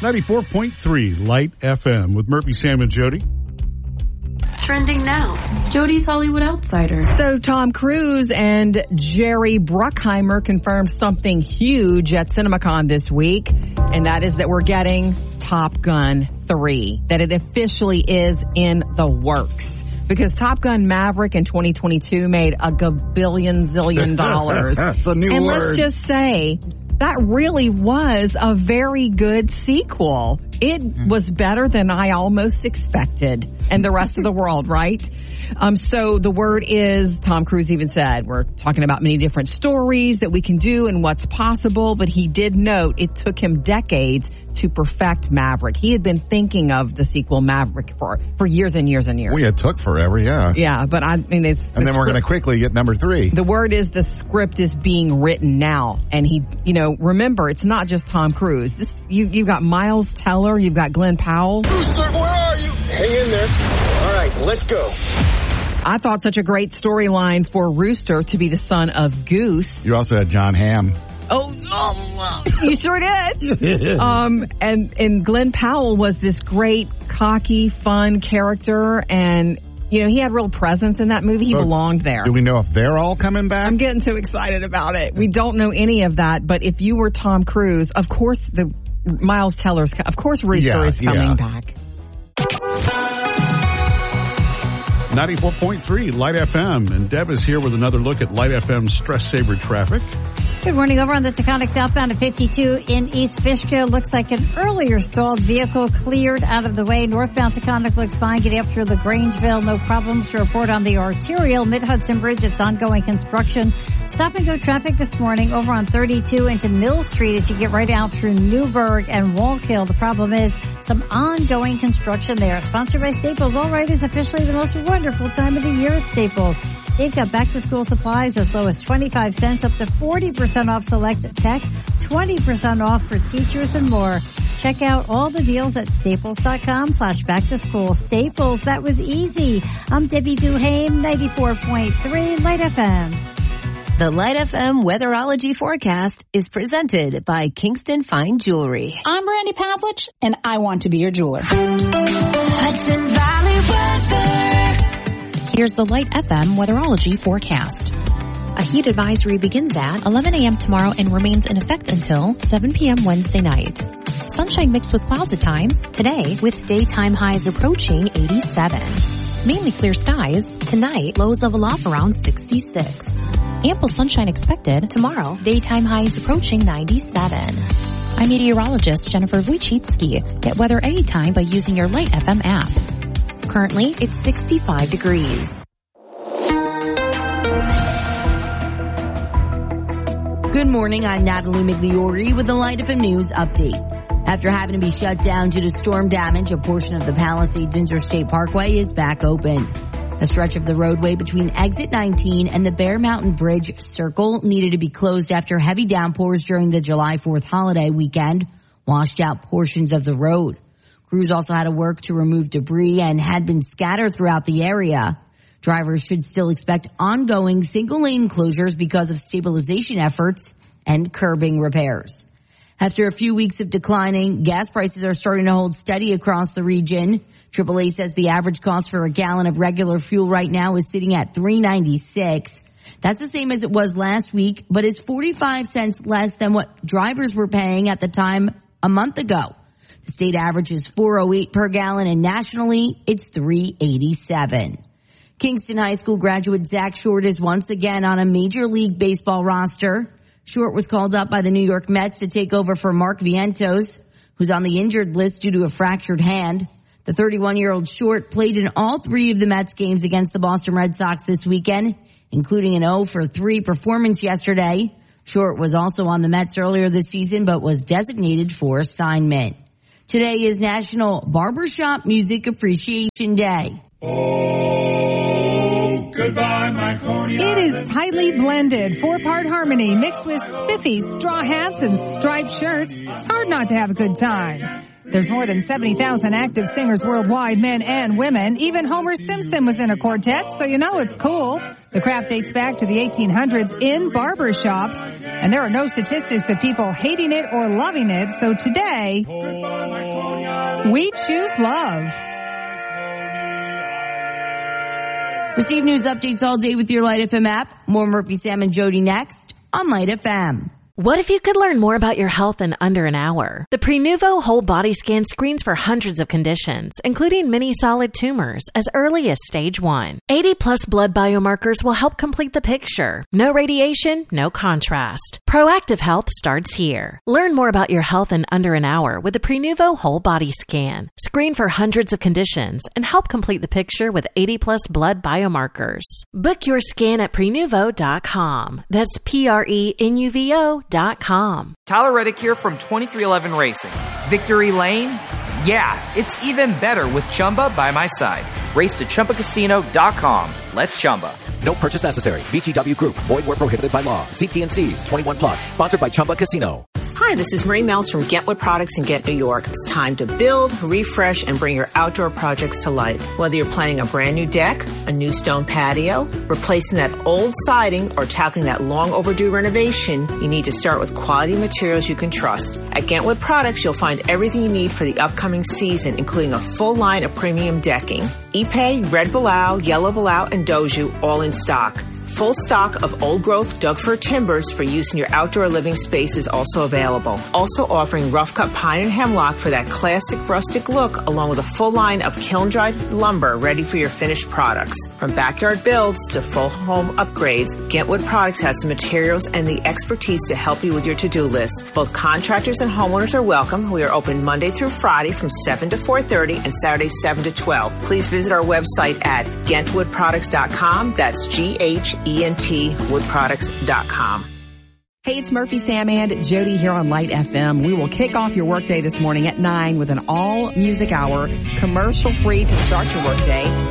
94.3 Light FM with Murphy, Sam, and Jody. Trending now, Jody's Hollywood Outsider. So Tom Cruise and Jerry Bruckheimer confirmed something huge at CinemaCon this week, and that is that we're getting Top Gun 3, that it officially is in the works. Because Top Gun Maverick in 2022 made $1 billion. That's a new word. And let's just say that really was a very good sequel. It was better than I almost expected, and the rest of the world, right? So the word is, Tom Cruise even said, we're talking about many different stories that we can do and what's possible, but he did note it took him decades to perfect Maverick. He had been thinking of the sequel Maverick for years and years and years. Well, it took forever, yeah. Yeah, but I mean, it's... And then we're going to quickly get number 3. The word is the script is being written now. And he, remember, it's not just Tom Cruise. You've got Miles Teller, you've got Glenn Powell. Rooster, where are you? Hang in there. All right, let's go. I thought such a great storyline for Rooster to be the son of Goose. You also had John Hamm. Oh, you sure did. And Glenn Powell was this great, cocky, fun character, and he had real presence in that movie. He belonged there. Do we know if they're all coming back? I'm getting too excited about it. We don't know any of that, but if you were Tom Cruise, of course Miles Teller's, of course Rooster is coming back. 94.3 Light FM, and Deb is here with another look at Light FM's Stress Saver traffic. Good morning. Over on the Taconic southbound at 52 in East Fishkill. Looks like an earlier stalled vehicle cleared out of the way. Northbound Taconic looks fine. Getting up through LaGrangeville. No problems to report on the arterial. Mid-Hudson Bridge, it's ongoing construction. Stop and go traffic this morning over on 32 into Mill Street as you get right out through Newburgh and Wallkill. The problem is some ongoing construction there. Sponsored by Staples. All right, is officially the most wonderful time of the year at Staples. They've got back-to-school supplies as low as 25 cents up to 40% off select tech, 20% off for teachers and more. Check out all the deals at staples.com/back-to-school. Staples, that was easy. I'm Debbie Duhame, 94.3 Light FM. The Light FM Weatherology Forecast is presented by Kingston Fine Jewelry. I'm Randy Pavlich, and I want to be your jeweler. Hudson Valley weather. Here's the Light FM Weatherology Forecast. A heat advisory begins at 11 a.m. tomorrow and remains in effect until 7 p.m. Wednesday night. Sunshine mixed with clouds at times today, with daytime highs approaching 87. Mainly clear skies. Tonight, lows level off around 66. Ample sunshine expected tomorrow. Daytime highs approaching 97. I'm meteorologist Jennifer Wojcicki. Get weather anytime by using your Light FM app. Currently, it's 65 degrees. Good morning, I'm Natalie Migliori with the Light FM News Update. After having to be shut down due to storm damage, a portion of the Palisades Interstate Parkway is back open. A stretch of the roadway between exit 19 and the Bear Mountain Bridge Circle needed to be closed after heavy downpours during the July 4th holiday weekend washed out portions of the road. Crews also had to work to remove debris and had been scattered throughout the area. Drivers should still expect ongoing single-lane closures because of stabilization efforts and curbing repairs. After a few weeks of declining, gas prices are starting to hold steady across the region. AAA says the average cost for a gallon of regular fuel right now is sitting at $3.96. That's the same as it was last week, but is 45 cents less than what drivers were paying at the time a month ago. The state average is $4.08 per gallon, and nationally, it's $3.87. Kingston High School graduate Zach Short is once again on a Major League Baseball roster. Short was called up by the New York Mets to take over for Mark Vientos, who's on the injured list due to a fractured hand. The 31-year-old Short played in all 3 of the Mets games against the Boston Red Sox this weekend, including an 0-for-3 performance yesterday. Short was also on the Mets earlier this season, but was designated for assignment. Today is National Barbershop Music Appreciation Day. Oh, goodbye, my Coney It is tightly blended, 4-part harmony mixed with spiffy straw hats and striped shirts. It's hard not to have a good time. There's more than 70,000 active singers worldwide, men and women. Even Homer Simpson was in a quartet, so you know it's cool. The craft dates back to the 1800s in barbershops, and there are no statistics of people hating it or loving it. So today, We choose love. Receive news updates all day with your Light FM app. More Murphy, Sam, and Jody next on Light FM. What if you could learn more about your health in under an hour? The Prenuvo Whole Body Scan screens for hundreds of conditions, including many solid tumors, as early as stage 1. 80-plus blood biomarkers will help complete the picture. No radiation, no contrast. Proactive health starts here. Learn more about your health in under an hour with the Prenuvo Whole Body Scan. Screen for hundreds of conditions and help complete the picture with 80-plus blood biomarkers. Book your scan at Prenuvo.com. That's Prenuvo.com. Tyler Reddick here from 2311 Racing. Victory Lane? Yeah, it's even better with Chumba by my side. Race to ChumbaCasino.com. Let's Chumba. No purchase necessary. VGW Group. Void where prohibited by law. See T&Cs. 21 plus. Sponsored by Chumba Casino. Hi, this is Marie Meltz from Get Wood Products in Get New York. It's time to build, refresh, and bring your outdoor projects to life. Whether you're planning a brand new deck, a new stone patio, replacing that old siding, or tackling that long overdue renovation, you need to start with quality materials you can trust. At Get Wood Products, you'll find everything you need for the upcoming season, including a full line of premium decking. Ipe, Red Bilao, Yellow Bilao, and Doju all in stock. Full stock of old-growth Doug-fir timbers for use in your outdoor living space is also available. Also offering rough-cut pine and hemlock for that classic rustic look, along with a full line of kiln-dried lumber ready for your finished products. From backyard builds to full home upgrades, Get Wood Products has the materials and the expertise to help you with your to-do list. Both contractors and homeowners are welcome. We are open Monday through Friday from 7 to 4:30 and Saturday 7 to 12. Please visit our website at GentWoodProducts.com. That's GentWoodProducts.com. Hey, it's Murphy, Sam, and Jody here on Light FM. We will kick off your workday this morning at 9 with an all-music hour, commercial-free to start your workday.